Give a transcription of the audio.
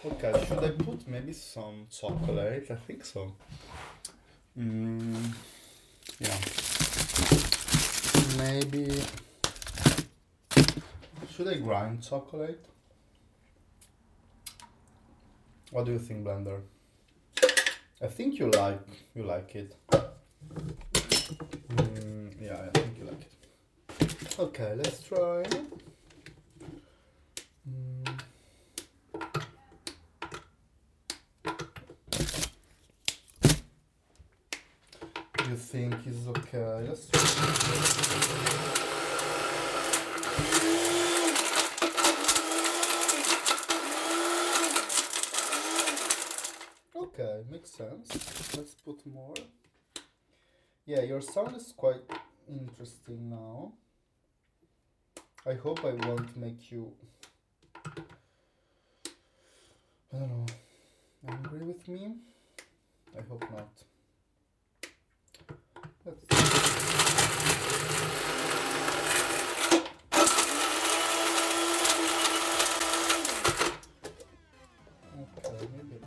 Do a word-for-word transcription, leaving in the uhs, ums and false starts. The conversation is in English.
Okay, should I put maybe some chocolate? I think so. Mm, yeah. Maybe. Should I grind chocolate? What do you think, Blender? I think you like you like it. Mm, yeah, I think you like it. Okay, let's try. Mm, you think is okay? Let's try. Okay, makes sense. Let's put more. Yeah, your sound is quite interesting now. I hope I won't make you, I don't know, angry with me. I hope not.